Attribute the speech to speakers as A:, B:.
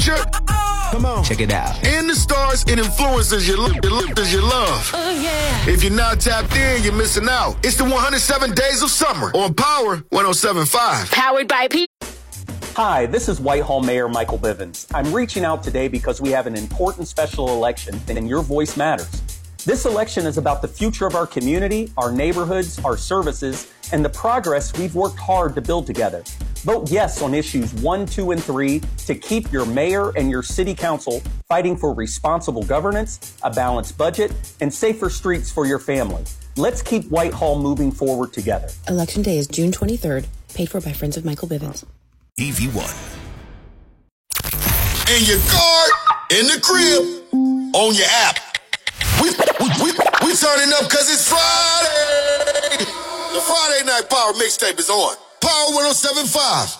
A: culture.
B: Come on.
C: Check it out.
A: And the stars and influencers you love.
D: Oh, yeah.
A: If you're not tapped in, you're missing out. It's the 107 Days of Summer on Power 107.5.
D: Powered by P.
E: Hi, this is Whitehall Mayor Michael Bivens. I'm reaching out today because we have an important special election and your voice matters. This election is about the future of our community, our neighborhoods, our services, and the progress we've worked hard to build together. Vote yes on issues 1, 2, and 3 to keep your mayor and your city council fighting for responsible governance, a balanced budget, and safer streets for your family. Let's keep Whitehall moving forward together.
F: Election day is June 23rd, paid for by Friends of Michael Bivens.
G: EV1.
A: In your car, in the crib, on your app. We turning up because it's Friday. The Friday Night Power mixtape is on. Power 107.5.